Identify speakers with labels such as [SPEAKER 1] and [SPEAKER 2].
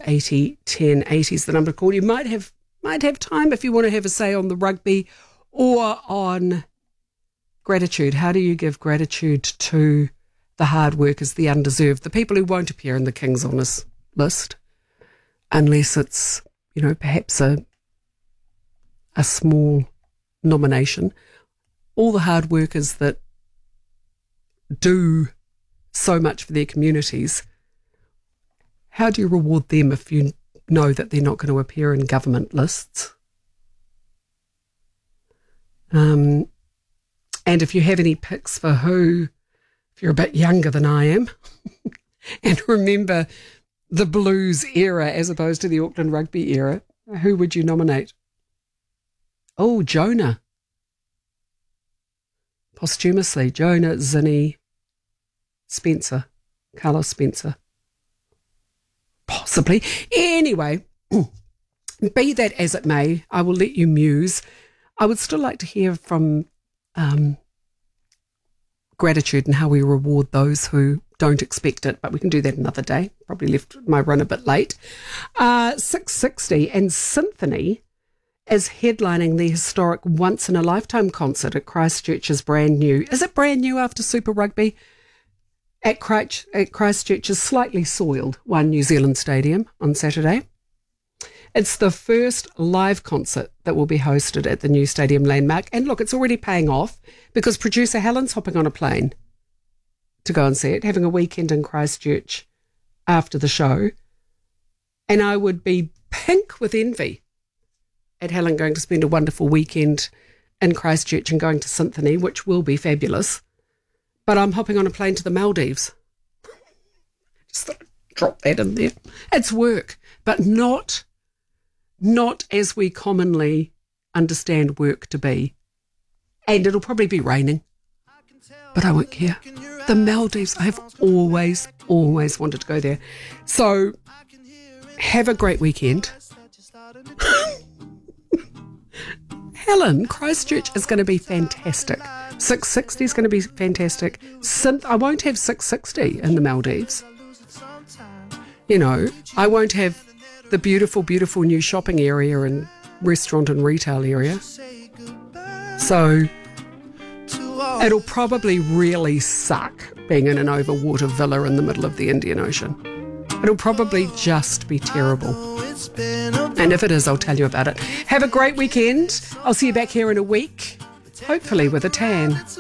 [SPEAKER 1] 80 10 80 is the number to call. You might have time if you want to have a say on the rugby or on gratitude. How do you give gratitude to the hard workers, the undeserved, the people who won't appear in the King's Honours list unless it's, perhaps a small nomination? All the hard workers that do so much for their communities, how do you reward them if you know that they're not going to appear in government lists? And if you have any picks for who, if you're a bit younger than I am, and remember the Blues era as opposed to the Auckland Rugby era, who would you nominate? Oh, Jonah. Posthumously, Jonah, Zinni, Spencer, Carlos Spencer. Possibly. Anyway, be that as it may, I will let you muse. I would still like to hear from gratitude and how we reward those who don't expect it, but we can do that another day. Probably left my run a bit late. 6:60 and Symphony is headlining the historic Once in a Lifetime concert at Christchurch's brand new. Is it brand new after Super Rugby? At Christchurch's slightly soiled One New Zealand Stadium on Saturday. It's the first live concert that will be hosted at the new stadium landmark. And look, it's already paying off because producer Helen's hopping on a plane to go and see it, having a weekend in Christchurch after the show. And I would be pink with envy at Helen going to spend a wonderful weekend in Christchurch and going to Symphony, which will be fabulous. But I'm hopping on a plane to the Maldives. Just thought I'd drop that in there. It's work, but not as we commonly understand work to be. And it'll probably be raining, but I won't care. The Maldives, I have always wanted to go there. So have a great weekend. Helen, Christchurch is going to be fantastic. 660 is going to be fantastic. I won't have 660 in the Maldives. I won't have the beautiful, beautiful new shopping area and restaurant and retail area. So it'll probably really suck being in an overwater villa in the middle of the Indian Ocean. It'll probably just be terrible. And if it is, I'll tell you about it. Have a great weekend. I'll see you back here in a week, hopefully with a tan.